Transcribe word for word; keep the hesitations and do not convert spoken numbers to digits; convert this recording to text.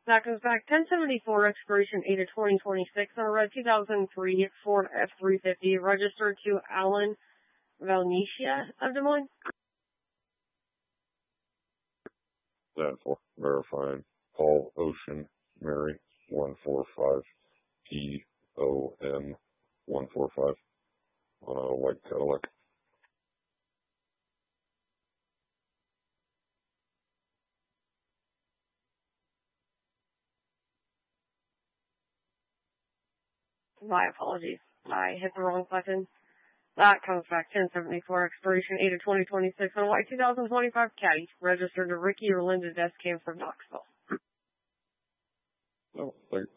That comes back ten seventy-four, expiration eight of twenty twenty-six, on a red two thousand three Ford F three fifty, registered to Alan Valnesia of Des Moines. Then for verifying, Paul Ocean Mary one four five P O N one four five on a white Cadillac. My apologies. I hit the wrong button. That comes back ten seventy-four, expiration eight of twenty twenty-six, on a white two thousand twenty-five Caddy, registered to Ricky or Linda Descamp from Knoxville. Oh, thank you.